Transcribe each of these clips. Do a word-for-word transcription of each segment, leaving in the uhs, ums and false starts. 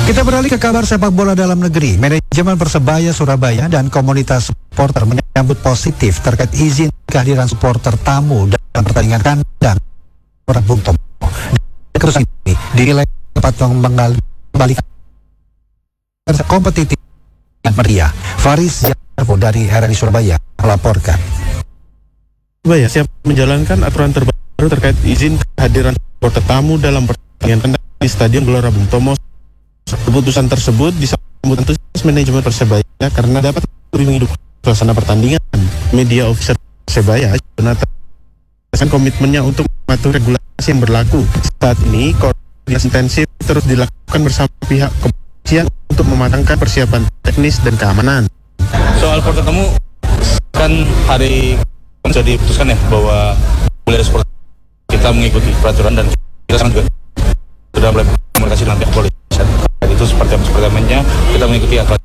Kita beralih ke kabar sepak bola dalam negeri. Manajemen Persebaya Surabaya dan komunitas supporter menyambut positif terkait izin kehadiran supporter tamu dalam pertandingan kandang Gelora Bung Tomo. Keputusan ini dinilai dapat mengembalikan kompetitif dan meriah. Faris Jarvo dari R R I Surabaya melaporkan. Surabaya siap menjalankan aturan terbaru terkait izin kehadiran supporter tamu dalam pertandingan kandang di Stadion Gelora Bung Tomo. Keputusan tersebut disambut antusias manajemen Persebaya karena dapat lebih menghidupkan suasana pertandingan. Media officer Persebaya Jonathan komitmennya untuk mengatur regulasi yang berlaku. Saat ini koordinasi intensif terus dilakukan bersama pihak kepolisian untuk mematangkan persiapan teknis dan keamanan. Soal supporter tamu kan hari sudah diputuskan ya bahwa mulai supporter kita mengikuti peraturan dan kita sangat juga sudah mulai komunikasi dengan pihak kepolisian. Itu seperti apa pertamanya kita mengikuti aturan.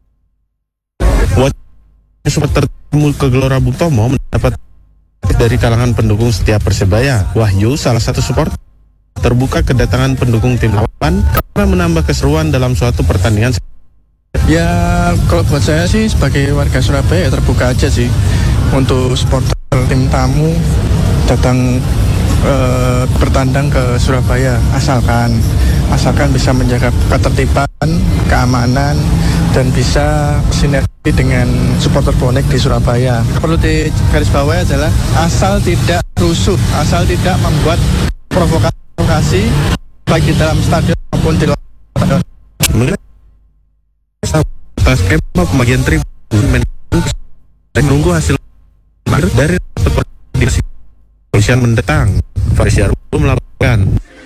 Wajib supporter tamu ke Gelora Bung Tomo mendapat dari kalangan pendukung setia Persebaya. Wahyu, salah satu supporter, terbuka kedatangan pendukung tim lawan karena menambah keseruan dalam suatu pertandingan. Ya, kalau buat saya sih sebagai warga Surabaya ya terbuka aja sih untuk supporter tim tamu datang uh, bertandang ke Surabaya, asalkan asalkan bisa menjaga ketertiban, keamanan, dan bisa sinergi dengan supporter bonek di Surabaya. Perlu digarisbawahi adalah asal tidak rusuh, asal tidak membuat provokasi baik di dalam stadion maupun di luar stadion. Atas skema pembagian tribun menunggu hasil dari koordinasi kepolisian mendatang. Faris Jarwo melaporkan.